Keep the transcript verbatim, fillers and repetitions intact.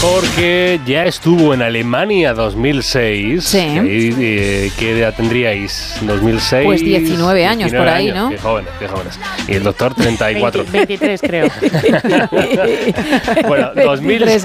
Porque ya estuvo en Alemania dos mil seis. Sí. Ahí, eh, ¿qué edad tendríais? dos mil seis. Pues diecinueve años por ahí, años. ¿no? Qué jóvenes, qué jóvenes. Y el doctor treinta y cuatro. veinte, veintitrés creo. Bueno, dos mil seis.